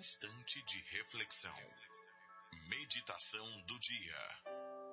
instante de reflexão. Meditação do dia.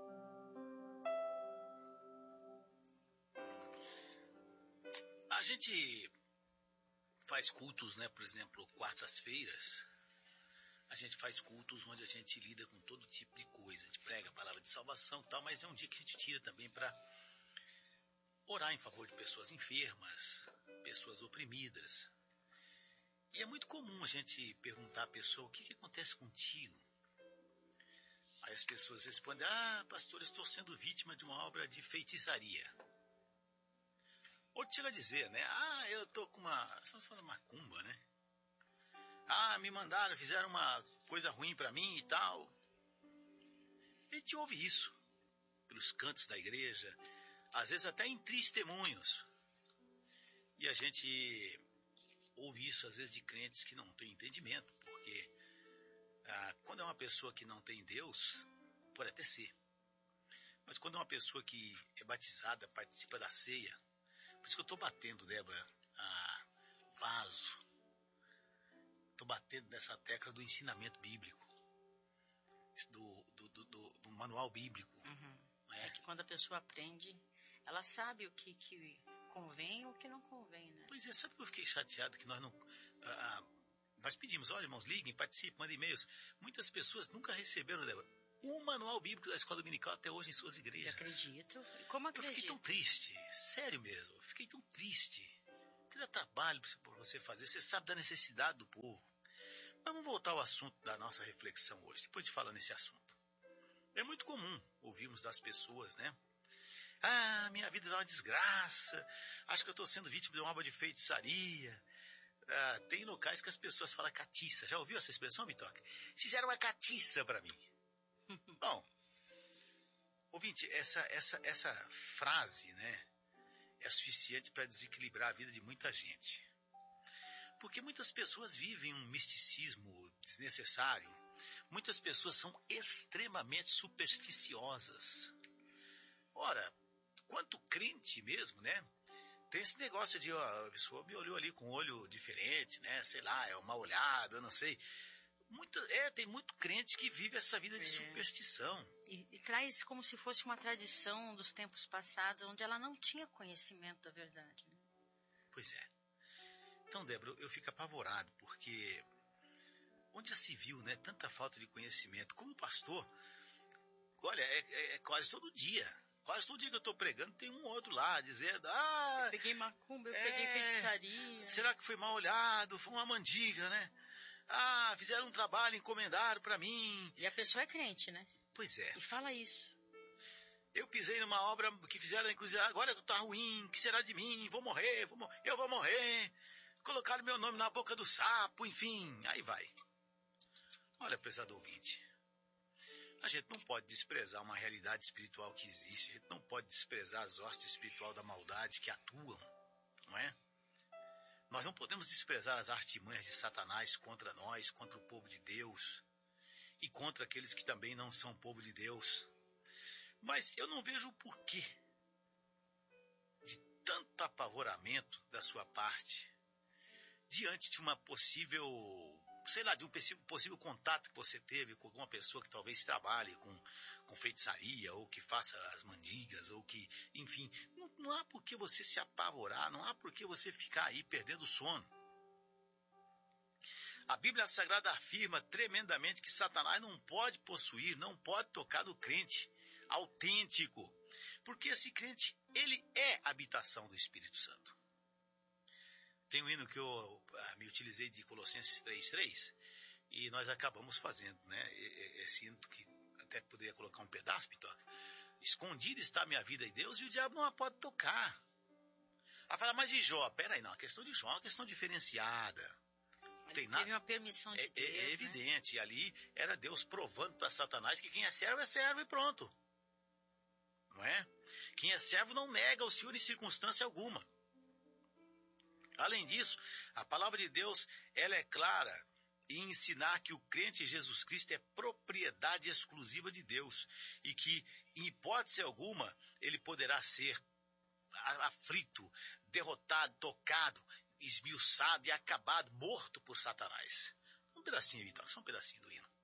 A gente faz cultos, né? Por exemplo, quartas-feiras, a gente faz cultos onde a gente lida com todo tipo de coisa. A gente prega a palavra de salvação e tal, mas é um dia que a gente tira também para orar em favor de pessoas enfermas, pessoas oprimidas. E é muito comum a gente perguntar à pessoa: o que acontece contigo? Aí as pessoas respondem: pastor, eu estou sendo vítima de uma obra de feitiçaria. Outro chega a dizer, né? Eu estou com estamos falando macumba, né? Me mandaram, fizeram uma coisa ruim para mim e tal. A gente ouve isso pelos cantos da igreja, às vezes até em testemunhos. E a gente ouve isso às vezes de crentes que não têm entendimento, porque quando é uma pessoa que não tem Deus, pode até ser. Mas quando é uma pessoa que é batizada, participa da ceia, por isso que eu estou batendo, Débora, vaso. Estou batendo nessa tecla do ensinamento bíblico, do manual bíblico. Uhum. Né? É que quando a pessoa aprende, ela sabe o que convém ou o que não convém, né? Pois é, sabe que eu fiquei chateado que nós não... nós pedimos, olha, irmãos, liguem, participem, mandem e-mails. Muitas pessoas nunca receberam, Débora, um manual bíblico da escola dominical até hoje em suas igrejas. Eu acredito. Como acredito? Eu fiquei tão triste, sério mesmo, eu fiquei tão triste. Que dá trabalho para você fazer, você sabe da necessidade do povo. Mas vamos voltar ao assunto da nossa reflexão hoje, depois de falar nesse assunto. É muito comum ouvirmos das pessoas, né? Minha vida é uma desgraça, acho que eu estou sendo vítima de uma obra de feitiçaria. Tem locais que as pessoas falam catiça. Já ouviu essa expressão, Bitoca? Fizeram uma catiça para mim. Bom, ouvinte, essa frase, né, é suficiente para desequilibrar a vida de muita gente. Porque muitas pessoas vivem um misticismo desnecessário. Muitas pessoas são extremamente supersticiosas. Ora, quanto crente mesmo, né? Tem esse negócio de, a pessoa me olhou ali com um olho diferente, né? Sei lá, é uma olhada, eu não sei. Tem muito crente que vive essa vida de superstição. E traz como se fosse uma tradição dos tempos passados, onde ela não tinha conhecimento da verdade. Né? Pois é. Então, Débora, eu fico apavorado, porque onde já se viu, né, tanta falta de conhecimento? Como pastor, olha, é quase todo dia. Quase todo dia que eu estou pregando, tem um outro lá dizendo: eu peguei macumba, eu peguei feitiçaria. Será que foi mal olhado? Foi uma mandiga, né? Fizeram um trabalho, encomendaram para mim. E a pessoa é crente, né? Pois é. E fala isso. Eu pisei numa obra que fizeram, inclusive, agora tu tá ruim, o que será de mim? Eu vou morrer. Colocaram meu nome na boca do sapo, enfim, aí vai. Olha, prezado ouvinte, a gente não pode desprezar uma realidade espiritual que existe, a gente não pode desprezar as hostes espirituais da maldade que atuam, não é? Nós não podemos desprezar as artimanhas de Satanás contra nós, contra o povo de Deus e contra aqueles que também não são povo de Deus. Mas eu não vejo o porquê de tanto apavoramento da sua parte diante de uma possível, de um possível contato que você teve com alguma pessoa que talvez trabalhe com feitiçaria, ou que faça as mandigas, ou que, enfim, não há por que você se apavorar, não há por que você ficar aí perdendo o sono. A Bíblia Sagrada afirma tremendamente que Satanás não pode possuir, não pode tocar no crente autêntico, porque esse crente, ele é a habitação do Espírito Santo. Tem um hino que eu me utilizei de Colossenses 3:3 e nós acabamos fazendo, né? Esse hino que até poderia colocar um pedaço, Pitoca. Escondida está a minha vida em Deus e o diabo não a pode tocar. Fala, mas de Jó? Peraí, não, a questão de Jó é uma questão diferenciada. Teve uma permissão de Deus, é evidente, né? E ali era Deus provando para Satanás que quem é servo e pronto. Não é? Quem é servo não nega o Senhor em circunstância alguma. Além disso, a palavra de Deus, ela é clara em ensinar que o crente em Jesus Cristo é propriedade exclusiva de Deus e que, em hipótese alguma, ele poderá ser aflito, derrotado, tocado, esmiuçado e acabado, morto por Satanás. Não pedacinho, Vital, só um pedacinho do hino.